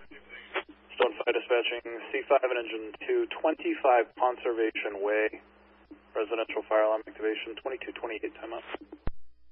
Stone 5 dispatching C5 and engine 2, 25 Conservation Way, residential fire alarm activation, 2228 timeout.